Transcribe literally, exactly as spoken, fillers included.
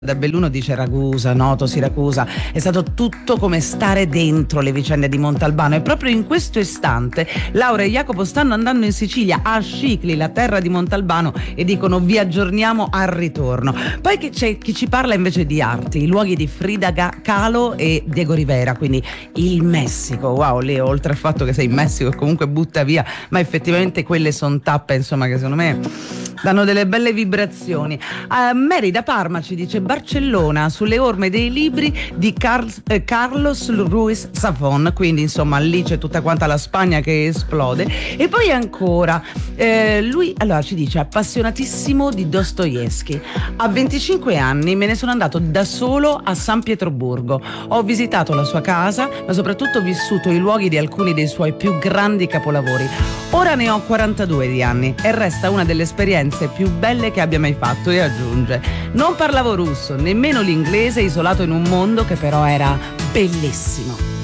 Da Belluno dice Ragusa, Noto, Siracusa, è stato tutto come stare dentro le vicende di Montalbano e proprio in questo istante Laura e Jacopo stanno andando in Sicilia, a Scicli, la terra di Montalbano, e dicono vi aggiorniamo al ritorno. Poi che c'è chi ci parla invece di arti, i luoghi di Frida Kahlo e Diego Rivera, quindi il Messico. Wow, lì oltre al fatto che sei in Messico e comunque butta via, ma effettivamente quelle sono tappe, insomma, che secondo me danno delle belle vibrazioni. Uh, Mary da Parma ci dice Barcellona, sulle orme dei libri di Carl, eh, Carlos Ruiz Zafón, quindi insomma lì c'è tutta quanta la Spagna che esplode. E poi ancora eh, lui allora ci dice appassionatissimo di Dostoevsky, a venticinque anni me ne sono andato da solo a San Pietroburgo, ho visitato la sua casa ma soprattutto ho vissuto i luoghi di alcuni dei suoi più grandi capolavori. Ora ne ho quarantadue di anni e resta una delle esperienze più belle che abbia mai fatto. E aggiunge: non parlavo russo, nemmeno l'inglese, isolato in un mondo che però era bellissimo.